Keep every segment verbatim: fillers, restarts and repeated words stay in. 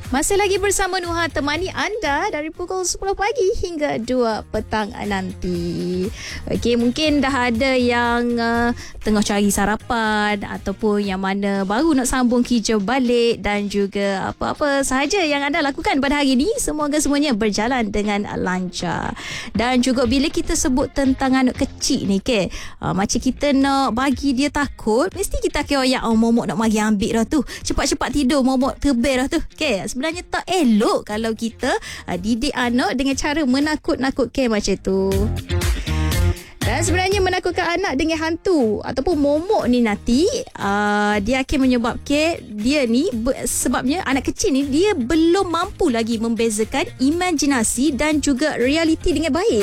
Masih lagi bersama Nuha, temani anda dari pukul sepuluh pagi hingga dua petang nanti. Okey, mungkin dah ada yang uh, tengah cari sarapan ataupun yang mana baru nak sambung kerja balik dan juga apa-apa sahaja yang anda lakukan pada hari ini. Semoga semuanya berjalan dengan lancar. Dan juga bila kita sebut tentang anak kecil ni, ke, uh, macam kita nak bagi dia takut, mesti kita kira ya, oh, momok nak mari ambil dah tu. Cepat-cepat tidur, momok terbel dah tu. Ke, sebenarnya tak elok kalau kita uh, didik anak dengan cara menakut-nakutkan macam tu. Dan sebenarnya menakutkan anak dengan hantu ataupun momok ni nanti uh, dia akan menyebabkan dia ni ber, sebabnya anak kecil ni dia belum mampu lagi membezakan imajinasi dan juga realiti dengan baik.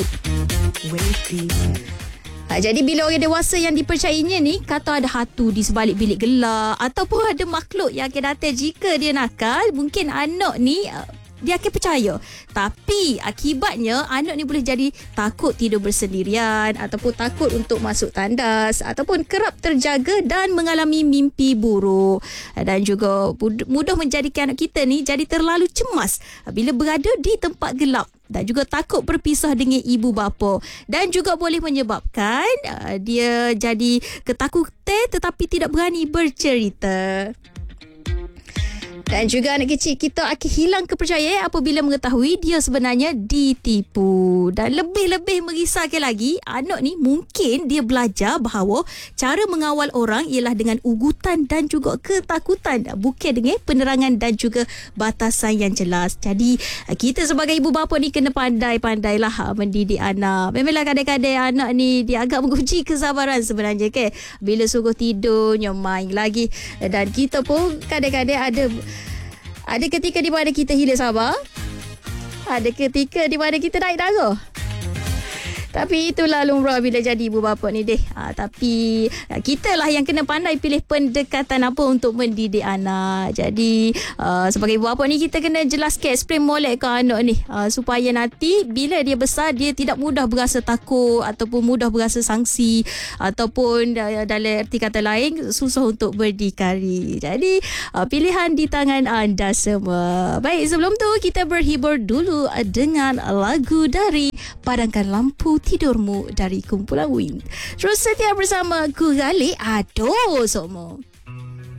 Ha, jadi bila orang dewasa yang dipercayainya ni kata ada hantu di sebalik bilik gelap ataupun ada makhluk yang akan datang jika dia nakal, mungkin anak ni uh, dia akan percaya. Tapi akibatnya anak ni boleh jadi takut tidur bersendirian ataupun takut untuk masuk tandas ataupun kerap terjaga dan mengalami mimpi buruk. Dan juga mudah menjadikan anak kita ni jadi terlalu cemas bila berada di tempat gelap dan juga takut berpisah dengan ibu bapa dan juga boleh menyebabkan uh, dia jadi ketakutan tetapi tidak berani bercerita. Dan juga anak kecil kita akan hilang kepercayaan apabila mengetahui dia sebenarnya ditipu. Dan lebih-lebih merisaukan lagi, anak ni mungkin dia belajar bahawa cara mengawal orang ialah dengan ugutan dan juga ketakutan, bukan dengan penerangan dan juga batasan yang jelas. Jadi kita sebagai ibu bapa ni kena pandai-pandailah mendidik anak. Memanglah kadang-kadang anak ni dia agak menguji kesabaran sebenarnya, ke, bila suruh tidur nyomai lagi. Dan kita pun kadang-kadang ada Ada ketika di mana kita hilang sabar. Ada ketika di mana kita naik darah. Tapi itulah lumrah bila jadi ibu bapa ni deh. Ha, tapi kita lah yang kena pandai pilih pendekatan apa untuk mendidik anak. Jadi uh, sebagai ibu bapa ni kita kena jelaskan, explain molek ke anak ni uh, supaya nanti bila dia besar dia tidak mudah berasa takut ataupun mudah berasa sangsi ataupun uh, dalam erti kata lain susah untuk berdikari. Jadi uh, pilihan di tangan anda semua. Baik, sebelum tu kita berhibur dulu dengan lagu dari Padamkan Lampu Tidurmu dari kumpulan Win. Terus setia bersama Ku Gali Ado semua.